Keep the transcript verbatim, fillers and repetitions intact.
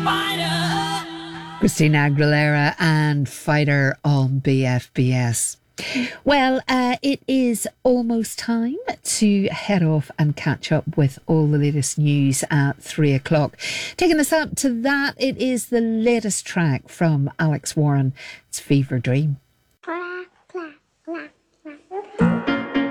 Christina Aguilera and Fighter on B F B S. Well, uh, it is almost time to head off and catch up with all the latest news at three o'clock. Taking us up to that, it is the latest track from Alex Warren. It's Fever Dream.